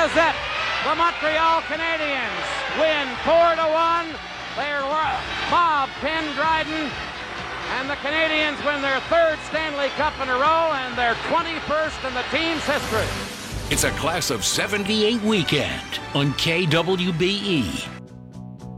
does it. The Montreal Canadiens win 4-1. They mob Penn Dryden. And the Canadiens win their third Stanley Cup in a row and their 21st in the team's history. It's a Class of '78 weekend on KWBE.